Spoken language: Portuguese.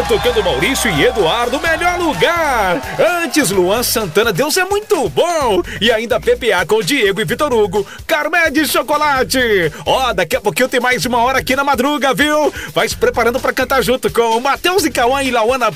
tocando Maurício e Eduardo, melhor lugar. Antes, Luan Santana, Deus é muito bom. E ainda PPA com Diego e Vitor Hugo, Carmé de Chocolate. Ó, daqui a pouquinho tem mais uma hora aqui na madruga, viu? Vai se preparando pra cantar junto com Matheus e Cauã e Lauana